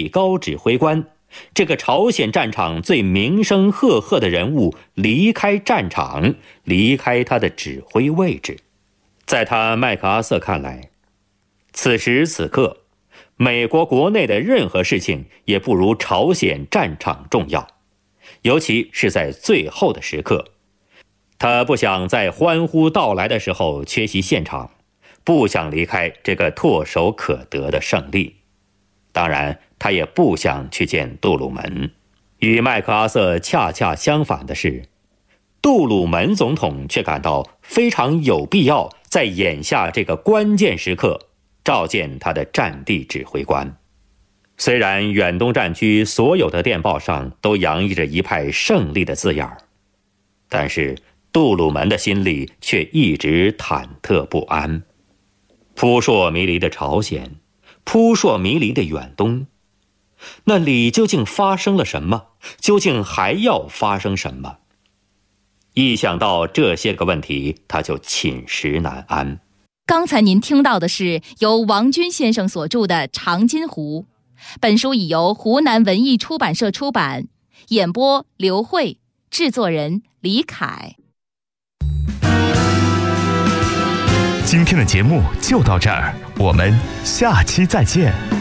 最高指挥官，这个朝鲜战场最名声赫赫的人物离开战场，离开他的指挥位置。在他麦克阿瑟看来，此时此刻，美国国内的任何事情也不如朝鲜战场重要，尤其是在最后的时刻。他不想在欢呼到来的时候缺席现场，不想离开这个唾手可得的胜利。当然，他也不想去见杜鲁门。与麦克阿瑟恰恰相反的是，杜鲁门总统却感到非常有必要在眼下这个关键时刻召见他的战地指挥官。虽然远东战区所有的电报上都洋溢着一派胜利的字眼，但是杜鲁门的心里却一直忐忑不安。扑朔迷离的朝鲜，扑朔迷离的远东，那里究竟发生了什么？究竟还要发生什么？一想到这些个问题，他就寝食难安。 刚才您听到的是由王军先生所著的《长津湖》，本书已由湖南文艺出版社出版，演播刘慧，制作人李凯。 今天的节目就到这儿，我们下期再见。